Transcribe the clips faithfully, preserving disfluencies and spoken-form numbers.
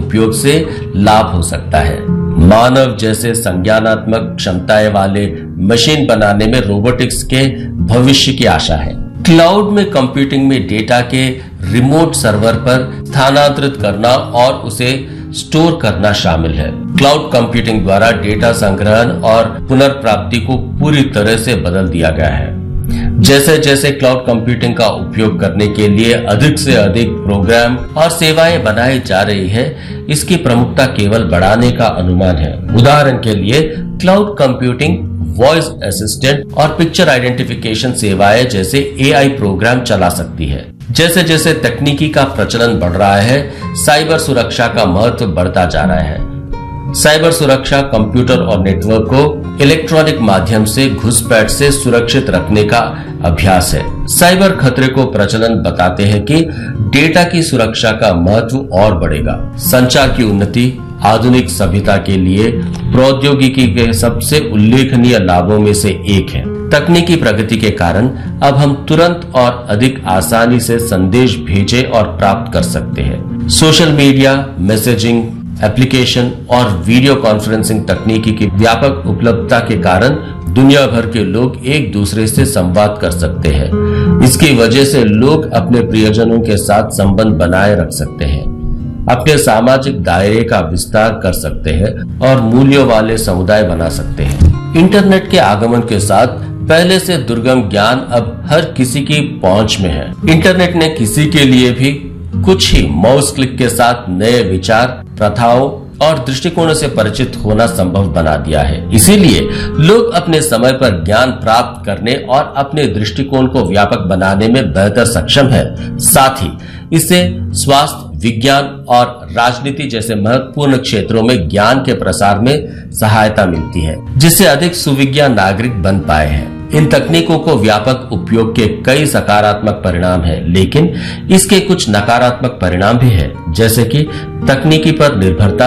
उपयोग से लाभ हो सकता है। मानव जैसे संज्ञानात्मक क्षमताएं वाले मशीन बनाने में रोबोटिक्स के भविष्य की आशा है। क्लाउड में कंप्यूटिंग में डेटा के रिमोट सर्वर पर स्थानांतरित करना और उसे स्टोर करना शामिल है। क्लाउड कंप्यूटिंग द्वारा डेटा संग्रहण और पुनर्प्राप्ति को पूरी तरह से बदल दिया गया है। जैसे जैसे क्लाउड कंप्यूटिंग का उपयोग करने के लिए अधिक से अधिक प्रोग्राम और सेवाएं बनाई जा रही है, इसकी प्रमुखता केवल बढ़ाने का अनुमान है। उदाहरण के लिए क्लाउड कंप्यूटिंग वॉइस असिस्टेंट और पिक्चर आइडेंटिफिकेशन सेवाएं जैसे ए आई प्रोग्राम चला सकती है। जैसे जैसे तकनीकी का प्रचलन बढ़ रहा है, साइबर सुरक्षा का महत्व बढ़ता जा रहा है। साइबर सुरक्षा कंप्यूटर और नेटवर्क को इलेक्ट्रॉनिक माध्यम से घुसपैठ से सुरक्षित रखने का अभ्यास है। साइबर खतरे को प्रचलन बताते हैं कि डेटा की सुरक्षा का महत्व और बढ़ेगा। संचार की उन्नति आधुनिक सभ्यता के लिए प्रौद्योगिकी के सबसे उल्लेखनीय लाभों में से एक है। तकनीकी प्रगति के कारण अब हम तुरंत और अधिक आसानी से संदेश भेजे और प्राप्त कर सकते हैं। सोशल मीडिया, मैसेजिंग एप्लीकेशन और वीडियो कॉन्फ्रेंसिंग तकनीकी की व्यापक उपलब्धता के कारण दुनिया भर के लोग एक दूसरे से संवाद कर सकते हैं। इसकी वजह से लोग अपने प्रियजनों के साथ संबंध बनाए रख सकते हैं, अपने सामाजिक दायरे का विस्तार कर सकते हैं और मूल्यों वाले समुदाय बना सकते हैं। इंटरनेट के आगमन के साथ पहले से दुर्गम ज्ञान अब हर किसी की पहुंच में है। इंटरनेट ने किसी के लिए भी कुछ ही माउस क्लिक के साथ नए विचार, प्रथाओं और दृष्टिकोणों से परिचित होना संभव बना दिया है। इसीलिए लोग अपने समय पर ज्ञान प्राप्त करने और अपने दृष्टिकोण को व्यापक बनाने में बेहतर सक्षम है। साथ ही इससे स्वास्थ्य, विज्ञान और राजनीति जैसे महत्वपूर्ण क्षेत्रों में ज्ञान के प्रसार में सहायता मिलती है, जिससे अधिक सुविज्ञान नागरिक बन पाए हैं। इन तकनीकों को व्यापक उपयोग के कई सकारात्मक परिणाम हैं, लेकिन इसके कुछ नकारात्मक परिणाम भी हैं, जैसे कि तकनीकी पर निर्भरता,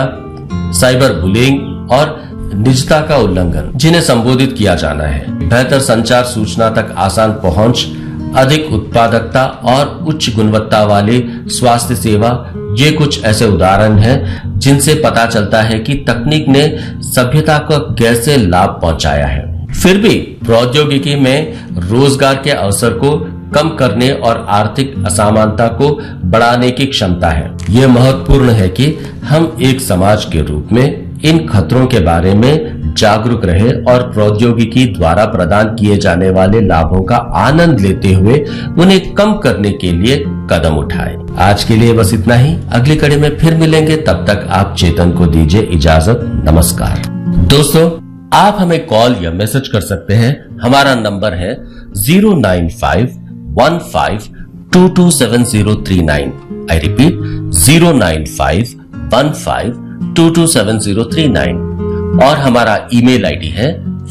साइबर बुलिंग और निजता का उल्लंघन, जिन्हें संबोधित किया जाना है। बेहतर संचार, सूचना तक आसान पहुंच, अधिक उत्पादकता और उच्च गुणवत्ता वाली स्वास्थ्य सेवा, ये कुछ ऐसे उदाहरण हैं जिनसे पता चलता है कि तकनीक ने सभ्यता को कैसे लाभ पहुंचाया है। फिर भी प्रौद्योगिकी में रोजगार के अवसर को कम करने और आर्थिक असमानता को बढ़ाने की क्षमता है। यह महत्वपूर्ण है कि हम एक समाज के रूप में इन खतरों के बारे में जागरूक रहे और प्रौद्योगिकी द्वारा प्रदान किए जाने वाले लाभों का आनंद लेते हुए उन्हें कम करने के लिए कदम उठाएं। आज के लिए बस इतना ही। अगली कड़ी में फिर मिलेंगे, तब तक आप चेतन को दीजिए इजाजत। नमस्कार दोस्तों, आप हमें कॉल या मैसेज कर सकते हैं। हमारा नंबर है zero nine five one five to to seven zero three nine. I repeat, zero nine five one five to to seven zero three nine. और हमारा ईमेल आईडी है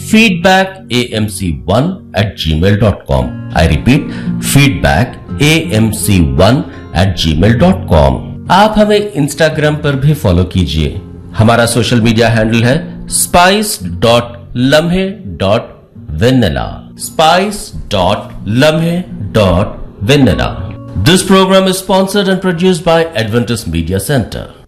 feedback A M C one eight ji mail dot com. I repeat, feedback A M C one eight ji mail dot com. आप हमें Instagram पर भी follow कीजिए। हमारा social media handle है स्पाइस डॉट लम्हे dot vanilla. Spice dot लम्हे dot vanilla. This program is sponsored and produced by Adventist Media Center.